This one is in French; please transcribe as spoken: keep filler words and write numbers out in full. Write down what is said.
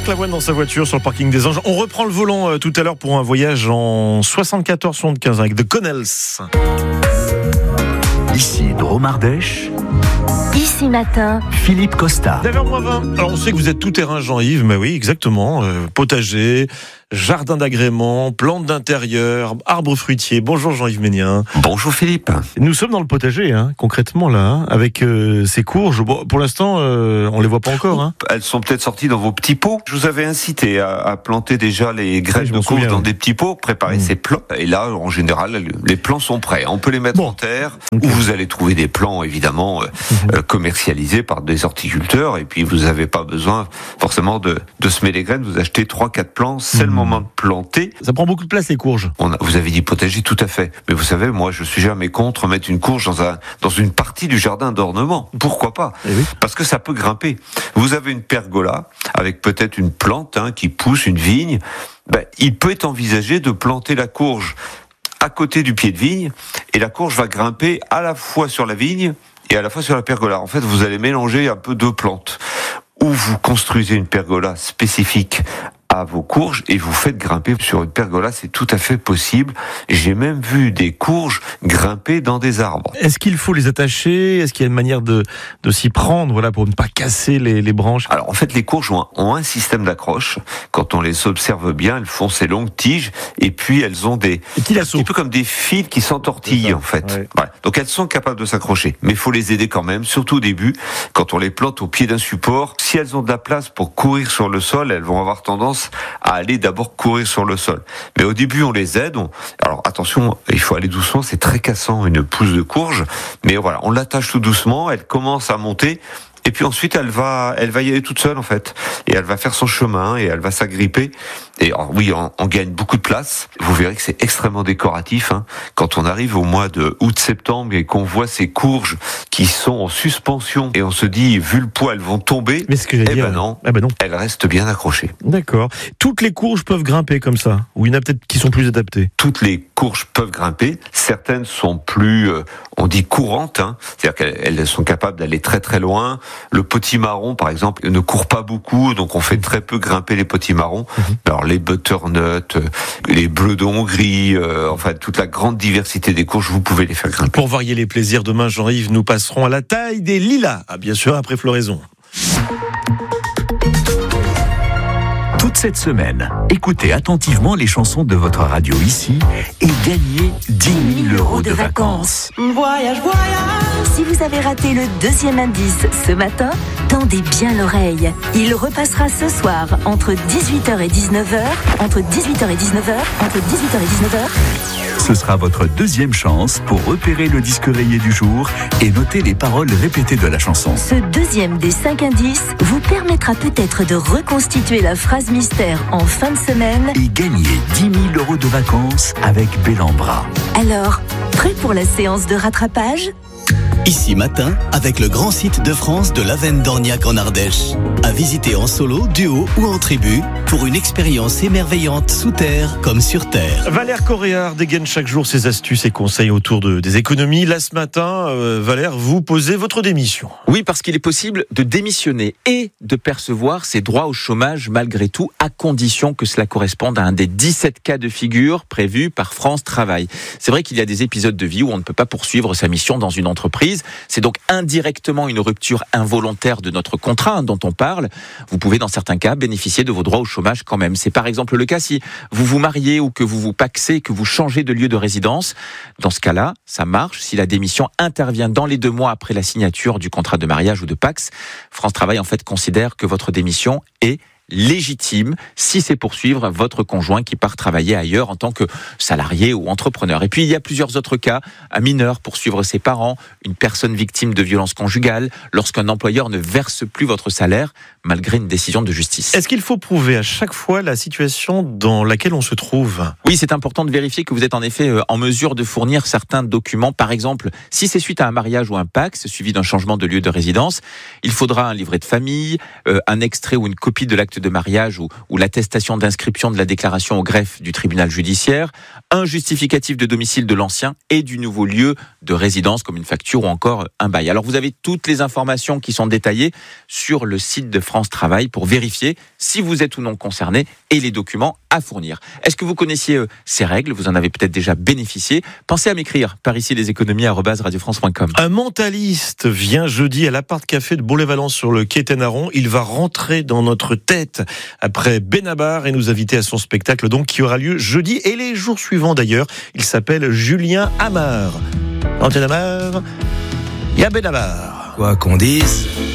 Marc Lavoine dans sa voiture sur le parking des Anges. On reprend le volant euh, tout à l'heure pour un voyage en soixante-quatorze soixante-quinze avec The Connells. Ici Dromardèche. Ici matin, Philippe Costa. neuf heures moins vingt. Alors on sait que vous êtes tout terrain Jean-Yves, mais oui, exactement. Euh, potager, jardin d'agrément, plantes d'intérieur, arbres fruitiers. Bonjour Jean-Yves Ménien. Bonjour Philippe. Nous sommes dans le potager, hein, concrètement là, hein, avec euh, ces courges. Bon, pour l'instant, euh, on les voit pas encore. Hein. Elles sont peut-être sorties dans vos petits pots. Je vous avais incité à, à planter déjà les graines Oui, je de m'en courges souviens, dans oui. des petits pots, préparer Mmh. ces plants. Et là, en général, les plants sont prêts. On peut les mettre Bon. en terre, Ok. où vous allez trouver des plants, évidemment, euh, Mmh. euh, commercialisés par des horticulteurs. Et puis, vous n'avez pas besoin forcément de, de semer les graines. Vous achetez trois quatre plants, c'est Mmh. le moment de planter. Ça prend beaucoup de place les courges. On a, vous avez dit potager, tout à fait. Mais vous savez, moi, je suis jamais contre mettre une courge dans un, dans une partie du jardin d'ornement. Pourquoi pas? Eh oui. Parce que ça peut grimper. Vous avez une pergola avec peut-être une plante hein, qui pousse, une vigne. Ben, il peut être envisagé de planter la courge à côté du pied de vigne et la courge va grimper à la fois sur la vigne et à la fois sur la pergola. En fait, vous allez mélanger un peu deux plantes. Ou vous construisez une pergola spécifique à vos courges et vous faites grimper sur une pergola, c'est tout à fait possible. J'ai même vu des courges grimper dans des arbres. Est-ce qu'il faut les attacher? Est-ce qu'il y a une manière de, de s'y prendre, voilà, pour ne pas casser les, les branches? Alors en fait, les courges ont un, ont un système d'accroche. Quand on les observe bien, elles font ces longues tiges et puis elles ont des Et qui un l'assaut? petit peu comme des fils qui s'entortillent C'est ça, en fait. ouais. Voilà. Donc elles sont capables de s'accrocher, mais il faut les aider quand même, surtout au début, quand on les plante au pied d'un support. Si elles ont de la place pour courir sur le sol, elles vont avoir tendance à aller d'abord courir sur le sol. Mais au début, on les aide. On... Alors attention, il faut aller doucement, c'est très cassant une pousse de courge. Mais voilà, on l'attache tout doucement, elle commence à monter. Et puis ensuite, elle va, elle va y aller toute seule en fait, et elle va faire son chemin et elle va s'agripper. Et alors, oui, on, on gagne beaucoup de place. Vous verrez que c'est extrêmement décoratif. Hein. Quand on arrive au mois de août-septembre et qu'on voit ces courges qui sont en suspension et on se dit, vu le poids, elles vont tomber. Mais ce que j'allais Eh dire. ben non. Ah ben non. Elles restent bien accrochées. D'accord. Toutes les courges peuvent grimper comme ça, ou il y en a peut-être qui sont plus adaptées. Toutes les courges peuvent grimper. Certaines sont plus, euh, on dit courantes, hein. C'est-à-dire qu'elles elles sont capables d'aller très très loin. Le potimarron, par exemple, ne court pas beaucoup, donc on fait très peu grimper les potimarrons. Mmh. Alors les butternuts, euh, les bleus de Hongrie, euh, enfin toute la grande diversité des courges, vous pouvez les faire grimper. Pour varier les plaisirs, demain, Jean-Yves, nous passerons à la taille des lilas. Ah, bien sûr, après floraison. Toute cette semaine, écoutez attentivement les chansons de votre radio ici et gagnez dix mille euros de vacances. voyage, voyage. Si vous avez raté le deuxième indice ce matin, tendez bien l'oreille. Il repassera ce soir entre dix-huit heures et dix-neuf heures, entre dix-huit heures et dix-neuf heures, entre dix-huit heures et dix-neuf heures. Ce sera votre deuxième chance pour repérer le disque rayé du jour et noter les paroles répétées de la chanson. Ce deuxième des cinq indices vous permettra peut-être de reconstituer la phrase mystère en fin de semaine. Et gagner dix mille euros de vacances avec Bellambra. Alors, prêt pour la séance de rattrapage ? Ici matin, avec le grand site de France de l'Avenne d'Orniac en Ardèche. À visiter en solo, duo ou en tribu pour une expérience émerveillante sous terre comme sur terre. Valère Coréard dégaine chaque jour ses astuces et conseils autour de, des économies. Là, ce matin, euh, Valère, vous posez votre démission. Oui, parce qu'il est possible de démissionner et de percevoir ses droits au chômage malgré tout, à condition que cela corresponde à un des dix-sept cas de figure prévus par France Travail. C'est vrai qu'il y a des épisodes de vie où on ne peut pas poursuivre sa mission dans une entreprise. C'est donc indirectement une rupture involontaire de notre contrat hein, dont on parle. Vous pouvez dans certains cas bénéficier de vos droits au chômage quand même. C'est par exemple le cas si vous vous mariez ou que vous vous pacsez, que vous changez de lieu de résidence. Dans ce cas-là, ça marche si la démission intervient dans les deux mois après la signature du contrat de mariage ou de Pacs. France Travail en fait considère que votre démission est légitime si c'est pour suivre votre conjoint qui part travailler ailleurs en tant que salarié ou entrepreneur. Et puis il y a plusieurs autres cas, un mineur pour suivre ses parents, une personne victime de violences conjugales, lorsqu'un employeur ne verse plus votre salaire malgré une décision de justice. Est-ce qu'il faut prouver à chaque fois la situation dans laquelle on se trouve ? Oui, c'est important de vérifier que vous êtes en effet en mesure de fournir certains documents. Par exemple, si c'est suite à un mariage ou un Pacs suivi d'un changement de lieu de résidence, il faudra un livret de famille, euh, un extrait ou une copie de l'acte de mariage ou, ou l'attestation d'inscription de la déclaration au greffe du tribunal judiciaire, un justificatif de domicile de l'ancien et du nouveau lieu de résidence comme une facture ou encore un bail. Alors vous avez toutes les informations qui sont détaillées sur le site de France Travail pour vérifier si vous êtes ou non concerné et les documents à fournir. Est-ce que vous connaissiez euh, ces règles ? Vous en avez peut-être déjà bénéficié. Pensez à m'écrire par ici les économies arobase radio france point com. Un mentaliste vient jeudi à l'appart café de Bourg-les-Valence sur le quai Ténaron. Il va rentrer dans notre tête après Benabar et nous inviter à son spectacle donc qui aura lieu jeudi et les jours suivants d'ailleurs. Il s'appelle Julien Amar. Antenne Amar, il y a Benabar. Quoi qu'on dise,